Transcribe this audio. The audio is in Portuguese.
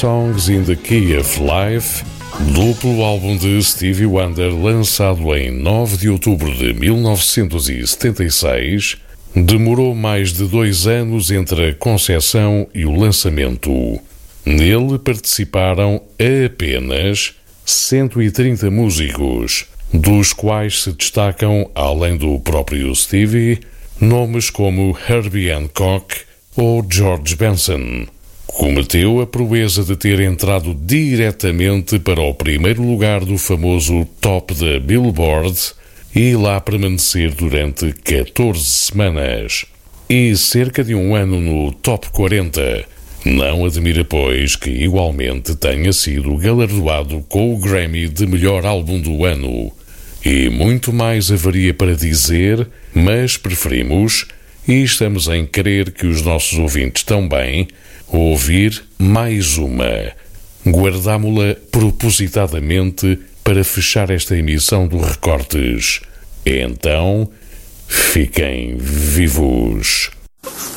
Songs in the Key of Life, duplo álbum de Stevie Wonder lançado em 9 de outubro de 1976, demorou mais de 2 anos entre a concepção e o lançamento. Nele participaram apenas 130 músicos, dos quais se destacam, além do próprio Stevie, nomes como Herbie Hancock ou George Benson. Cometeu a proeza de ter entrado diretamente para o primeiro lugar do famoso Top da Billboard e lá permanecer durante 14 semanas. E cerca de um ano no Top 40. Não admira, pois, que igualmente tenha sido galardoado com o Grammy de melhor álbum do ano. E muito mais haveria para dizer, mas preferimos, e estamos em crer que os nossos ouvintes também, ouvir mais uma. Guardámo-la propositadamente para fechar esta emissão do Recortes. Então, fiquem vivos.